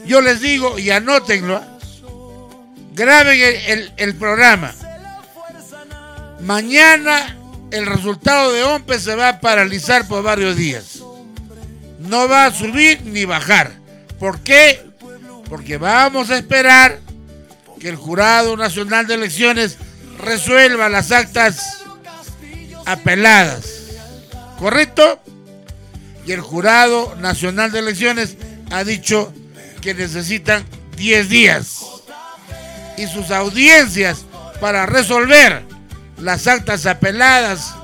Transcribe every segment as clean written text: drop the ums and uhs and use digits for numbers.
Yo les digo, y anótenlo, graben el programa. Mañana el resultado de OMPE se va a paralizar por varios días. No va a subir ni bajar. ¿Por qué? Porque vamos a esperar que el Jurado Nacional de Elecciones resuelva las actas apeladas. ¿Correcto? Y el Jurado Nacional de Elecciones ha dicho que necesitan 10 días. Y sus audiencias para resolver las actas apeladas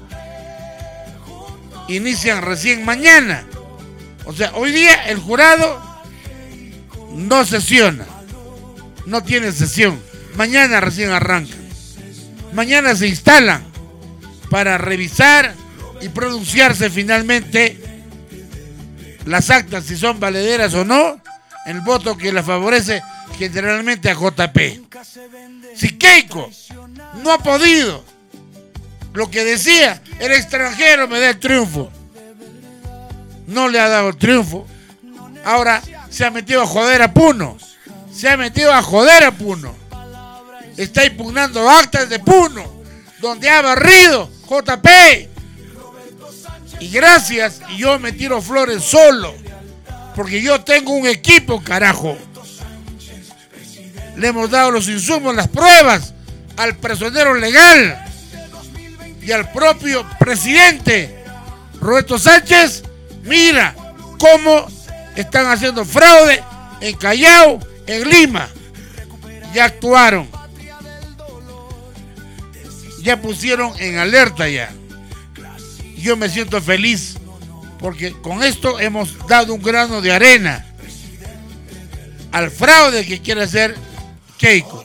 inician recién mañana. O sea, hoy día el jurado no sesiona, no tiene sesión. Mañana recién arranca. Mañana se instalan para revisar y pronunciarse finalmente las actas, si son valederas o no, el voto que la favorece generalmente a JP. Si Keiko no ha podido, lo que decía, el extranjero me da el triunfo, no le ha dado el triunfo. Ahora se ha metido a joder a Puno. Está impugnando actas de Puno, donde ha barrido JP. Y gracias, y yo me tiro flores solo, porque yo tengo un equipo, carajo. Le hemos dado los insumos, las pruebas al personero legal y al propio presidente Roberto Sánchez. Mira cómo están haciendo fraude en Callao, en Lima. Ya actuaron, ya pusieron en alerta ya. Yo me siento feliz porque con esto hemos dado un grano de arena al fraude que quiere hacer Keiko.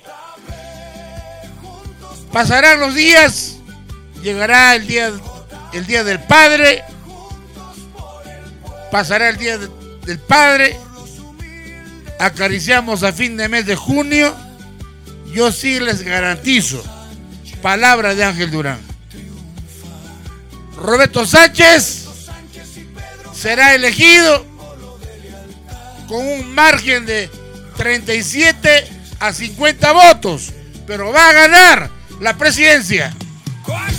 Pasarán los días, llegará el día del padre, pasará el día del padre, acariciamos a fin de mes de junio. Yo sí les garantizo, palabra de Ángel Durán, Roberto Sánchez será elegido con un margen de 37 a 50 votos, pero va a ganar la presidencia.